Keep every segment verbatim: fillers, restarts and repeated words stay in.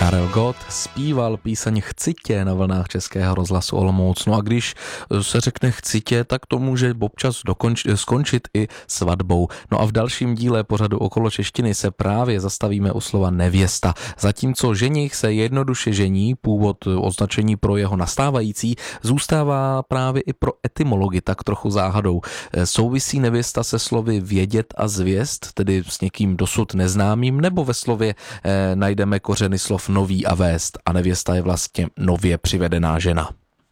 Karel Gott zpíval píseň Chci tě na vlnách Českého rozhlasu Olomouc. No a když se řekne chci tě, tak to může občas dokonč- skončit i svatbou. No a v dalším díle pořadu Okolo češtiny se právě zastavíme u slova nevěsta. Zatímco ženich se jednoduše žení, původ označení pro jeho nastávající, zůstává právě i pro etymology tak trochu záhadou. Souvisí nevěsta se slovy vědět a zvěst, tedy s někým dosud neznámým, nebo ve slově eh, najdeme kořeny slov nový a vést a nevěsta je vlastně nově přivedená žena.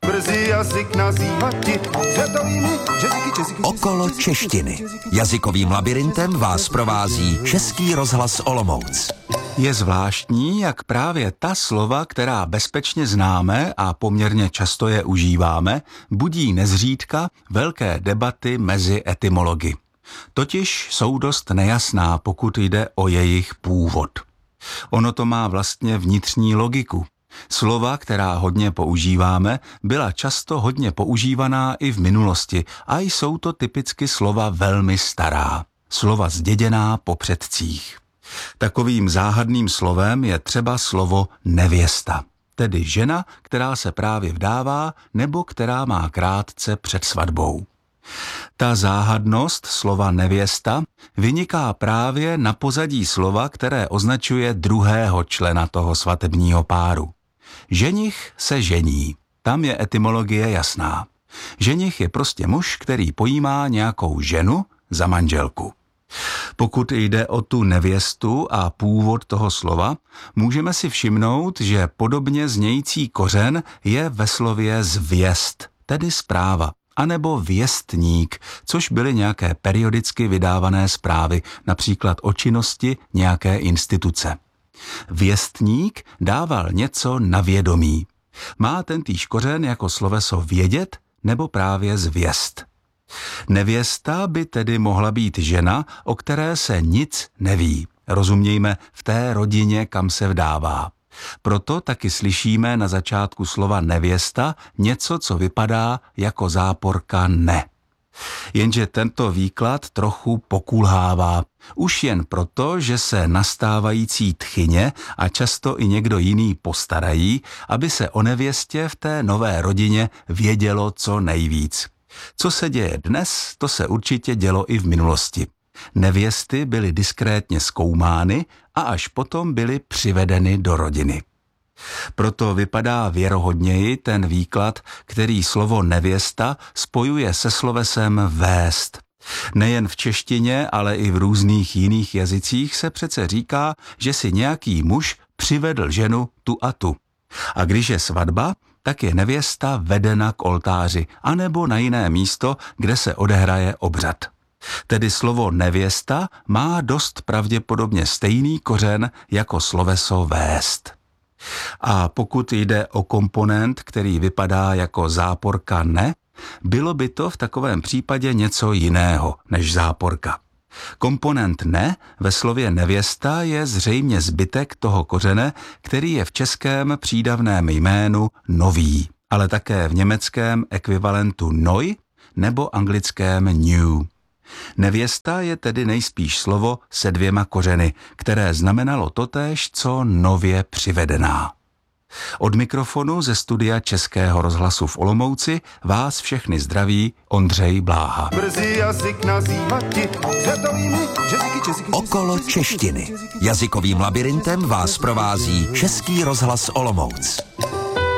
Okolo češtiny. Jazykovým labirintem vás provází Český rozhlas Olomouc. Je zvláštní, jak právě ta slova, která bezpečně známe a poměrně často je užíváme, budí nezřídka velké debaty mezi etymology. Totiž jsou dost nejasná, pokud jde o jejich původ. Ono to má vlastně vnitřní logiku. Slova, která hodně používáme, byla často hodně používaná i v minulosti a jsou to typicky slova velmi stará. Slova zděděná po předcích. Takovým záhadným slovem je třeba slovo nevěsta, tedy žena, která se právě vdává nebo která má krátce před svatbou. Ta záhadnost slova nevěsta vyniká právě na pozadí slova, které označuje druhého člena toho svatebního páru. Ženich se žení. Tam je etymologie jasná. Ženich je prostě muž, který pojímá nějakou ženu za manželku. Pokud jde o tu nevěstu a původ toho slova, můžeme si všimnout, že podobně znějící kořen je ve slově zvěst, tedy zpráva, anebo věstník, což byly nějaké periodicky vydávané zprávy, například o činnosti nějaké instituce. Věstník dával něco na vědomí. Má tentýž kořen jako sloveso vědět nebo právě zvěst. Nevěsta by tedy mohla být žena, o které se nic neví. Rozumějme, v té rodině, kam se vdává. Proto taky slyšíme na začátku slova nevěsta něco, co vypadá jako záporka ne. Jenže tento výklad trochu pokulhává. Už jen proto, že se nastávající tchyně a často i někdo jiný postarají, aby se o nevěstě v té nové rodině vědělo co nejvíc. Co se děje dnes, to se určitě dělo i v minulosti. Nevěsty byly diskrétně zkoumány a až potom byly přivedeny do rodiny. Proto vypadá věrohodněji ten výklad, který slovo nevěsta spojuje se slovesem vést. Nejen v češtině, ale i v různých jiných jazycích se přece říká, že si nějaký muž přivedl ženu tu a tu. A když je svatba, tak je nevěsta vedena k oltáři anebo na jiné místo, kde se odehraje obřad. Tedy slovo nevěsta má dost pravděpodobně stejný kořen jako sloveso vést. A pokud jde o komponent, který vypadá jako záporka ne, bylo by to v takovém případě něco jiného než záporka. Komponent ne ve slově nevěsta je zřejmě zbytek toho kořene, který je v českém přídavném jménu nový, ale také v německém ekvivalentu neu nebo anglickém new. Nevěsta je tedy nejspíš slovo se dvěma kořeny, které znamenalo totéž, co nově přivedená. Od mikrofonu ze studia Českého rozhlasu v Olomouci vás všechny zdraví Ondřej Bláha. Okolo češtiny. Jazykovým labirintem vás provází Český rozhlas Olomouc.